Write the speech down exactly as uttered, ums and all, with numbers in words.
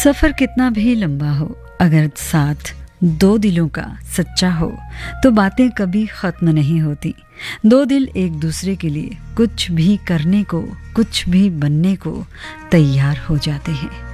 सफर कितना भी लंबा हो, अगर साथ दो दिलों का सच्चा हो तो बातें कभी खत्म नहीं होती। दो दिल एक दूसरे के लिए कुछ भी करने को, कुछ भी बनने को तैयार हो जाते हैं।